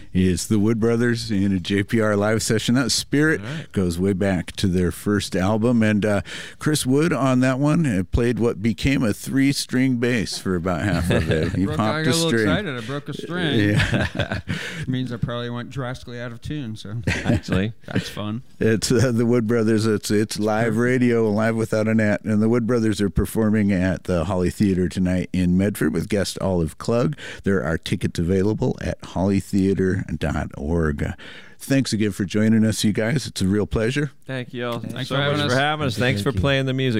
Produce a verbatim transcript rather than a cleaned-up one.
It's the Wood Brothers in a J P R live session. That Spirit right. goes way back to their first album. And uh, Chris Wood on that one uh, played what became a three-string bass for about half of it. He broke, popped I got a a little string. excited. I broke a string. Yeah. Which means I probably went drastically out of tune. So actually, that's fun. It's uh, the Wood Brothers. It's it's live radio, live without a net. And the Wood Brothers are performing at the Holly Theater tonight in Medford with guest Olive Klug. There are tickets available at holly theater dot org. Thanks again for joining us, you guys. It's a real pleasure. Thank you all. Thanks so for much having for us. having us. Thank you, Thanks thank for you. playing the music.